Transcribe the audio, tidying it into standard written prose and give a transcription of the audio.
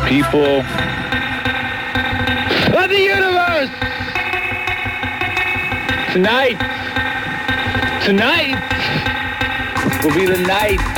people of the universe. Tonight will be the night